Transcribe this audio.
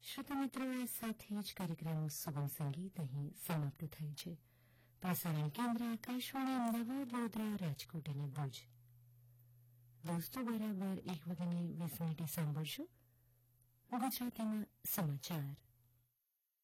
શ્રોતા મિત્રો, આ સાથે જ કાર્યક્રમ સુગમ સંગીત અહીં સમાપ્ત થાય છે. પ્રસારણ કેન્દ્ર આકાશવાણી અમદાવાદ, વડોદરા, રાજકોટ અને ભુજ. દોસ્તો, બરાબર 1:20 સાંભળશો ગુજરાતીમાં સમાચાર.